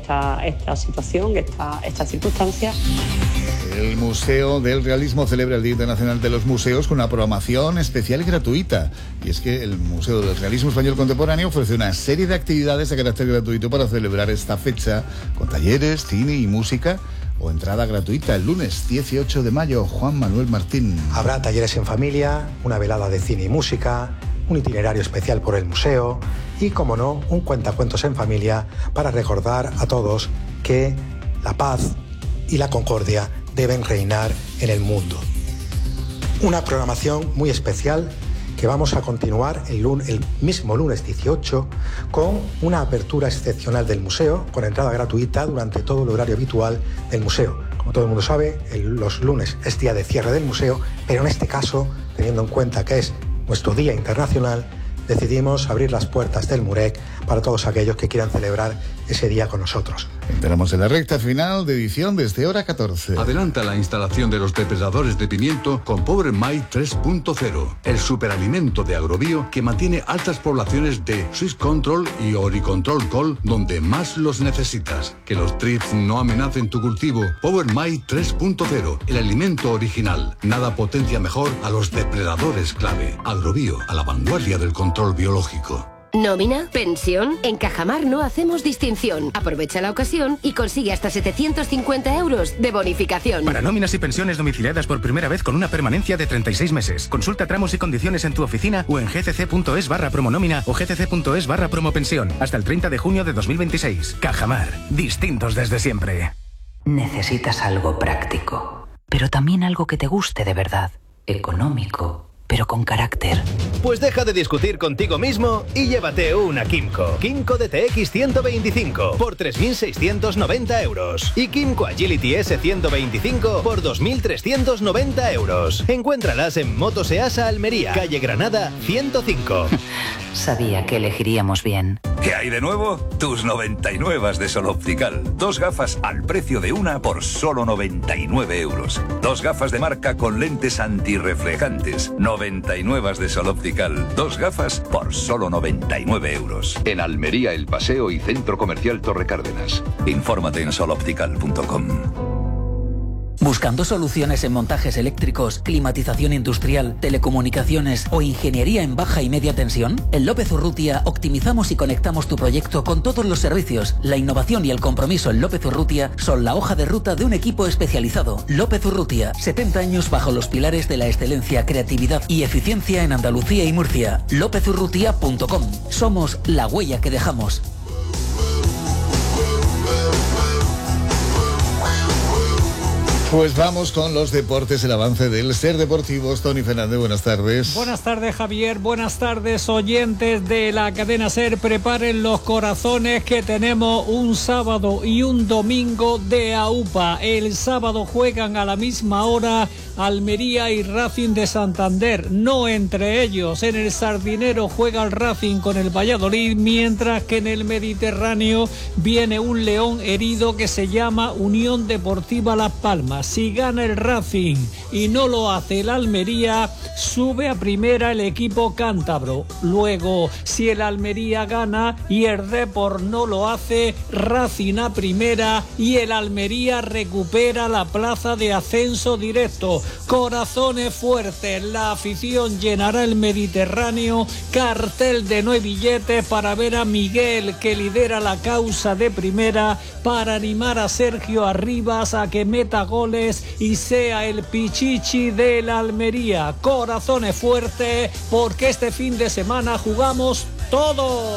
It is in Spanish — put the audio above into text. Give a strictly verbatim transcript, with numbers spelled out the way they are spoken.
esta, esta situación, esta, esta circunstancia. El Museo del Realismo celebra el Día Internacional de los Museos con una programación especial y gratuita. Y es que el Museo del Realismo Español Contemporáneo ofrece una serie de actividades de carácter gratuito para celebrar esta fecha, con talleres, cine y música, o entrada gratuita el lunes dieciocho de mayo. Juan Manuel Martín. Habrá talleres en familia, una velada de cine y música, un itinerario especial por el museo y, como no, un cuentacuentos en familia para recordar a todos que la paz y la concordia deben reinar en el mundo. Una programación muy especial que vamos a continuar el, lunes, el mismo lunes dieciocho con una apertura excepcional del museo con entrada gratuita durante todo el horario habitual del museo. Como todo el mundo sabe, el, los lunes es día de cierre del museo, pero en este caso, teniendo en cuenta que es nuestro Día Internacional, decidimos abrir las puertas del MUREC para todos aquellos que quieran celebrar ese día con nosotros. Entramos en la recta final de edición desde hora catorce. Adelanta la instalación de los depredadores de pimiento con Power Mite tres punto cero, el superalimento de Agrobio que mantiene altas poblaciones de Swiss Control y Oricontrol Col donde más los necesitas. Que los trips no amenacen tu cultivo. Power Mite tres punto cero, el alimento original. Nada potencia mejor a los depredadores clave. Agrobio, a la vanguardia del control biológico. ¿Nómina? ¿Pensión? En Cajamar no hacemos distinción. Aprovecha la ocasión y consigue hasta setecientos cincuenta euros de bonificación. Para nóminas y pensiones domiciliadas por primera vez con una permanencia de treinta y seis meses. Consulta tramos y condiciones en tu oficina o en gcc.es barra promonómina o gcc.es barra promopensión. Hasta el treinta de junio de dos mil veintiséis. Cajamar. Distintos desde siempre. Necesitas algo práctico, pero también algo que te guste de verdad. Económico, pero con carácter. Pues deja de discutir contigo mismo y llévate una Kymco. Kymco D T X ciento veinticinco por tres mil seiscientos noventa euros. Y Kymco Agility S ciento veinticinco por dos mil trescientos noventa euros. Encuéntralas en Motos Easa Almería, calle Granada ciento cinco. Sabía que elegiríamos bien. ¿Qué hay de nuevo? Tus noventa y nueve de Sol Optical. Dos gafas al precio de una por solo noventa y nueve euros. Dos gafas de marca con lentes antirreflejantes. noventa y nueve de Sol Optical. Dos gafas por solo noventa y nueve euros. En Almería, El Paseo y Centro Comercial Torre Cárdenas. Infórmate en sol optical punto com. ¿Buscando soluciones en montajes eléctricos, climatización industrial, telecomunicaciones o ingeniería en baja y media tensión? En López Urrutia optimizamos y conectamos tu proyecto con todos los servicios. La innovación y el compromiso en López Urrutia son la hoja de ruta de un equipo especializado. López Urrutia, setenta años bajo los pilares de la excelencia, creatividad y eficiencia en Andalucía y Murcia. lópez urrutia punto com. Somos la huella que dejamos. Pues vamos con los deportes, el avance del Ser Deportivos. Tony Fernández, buenas tardes. Buenas tardes, Javier. Buenas tardes, oyentes de la cadena Ser. Preparen los corazones que tenemos un sábado y un domingo de AUPA. El sábado juegan a la misma hora Almería y Racing de Santander, no entre ellos. En el Sardinero juega el Racing con el Valladolid, mientras que en el Mediterráneo viene un león herido que se llama Unión Deportiva Las Palmas. Si gana el Racing y no lo hace el Almería, sube a primera el equipo cántabro. Luego, si el Almería gana y el Depor no lo hace, Racing a primera y el Almería recupera la plaza de ascenso directo. Corazones fuertes, la afición llenará el Mediterráneo, cartel de no hay billetes para ver a Miguel, que lidera la causa de primera, para animar a Sergio Arribas a que meta goles y sea el pichichi de la Almería. Corazones fuertes, porque este fin de semana jugamos todos.